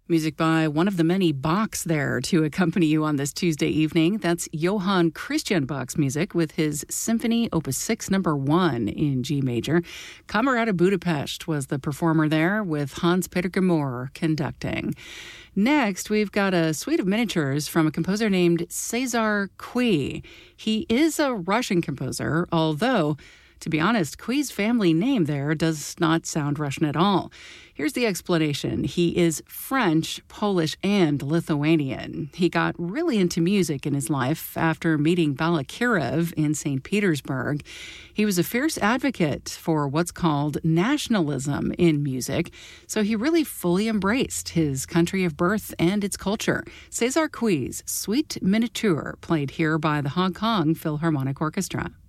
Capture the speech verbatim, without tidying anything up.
Music by one of the many Bachs there to accompany you on this Tuesday evening. That's Johann Christian Bach's music with his Symphony Opus six number one in G major. Camerata Budapest was the performer there with Hans-Peter Gemmohr conducting. Next, we've got a suite of miniatures from a composer named Cesar Cui. He is a Russian composer, although, to be honest, Cui's family name there does not sound Russian at all. Here's the explanation. He is French, Polish, and Lithuanian. He got really into music in his life after meeting Balakirev in Saint Petersburg. He was a fierce advocate for what's called nationalism in music, so he really fully embraced his country of birth and its culture. Cesar Cui's Suite Miniature, played here by the Hong Kong Philharmonic Orchestra.